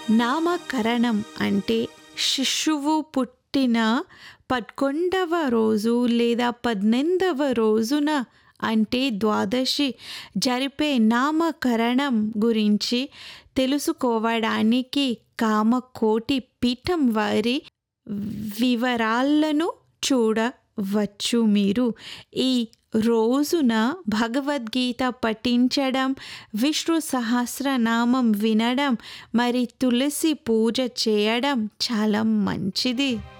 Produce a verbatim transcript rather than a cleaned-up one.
నామకరణం అంటే శిశువు పుట్టిన పదకొండవ రోజు లేదా పన్నెండవ రోజున అంటే ద్వాదశి జరిపే నామకరణం గురించి తెలుసుకోవడానికి కామకోటి పీఠం వారి వివరాలను చూడవచ్చు. మీరు ఈ రోజున భగవద్గీత పఠించడం, విష్ణు సహస్రనామం వినడం, మరి తులసి పూజ చేయడం చాలా మంచిది.